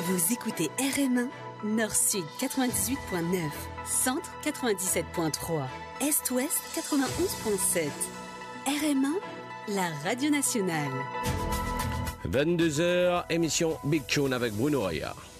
Vous écoutez RM1, Nord-Sud 98.9, Centre 97.3, Est-Ouest 91.7. RM1, la radio nationale. 22h, émission Big Tune avec Bruno Raya.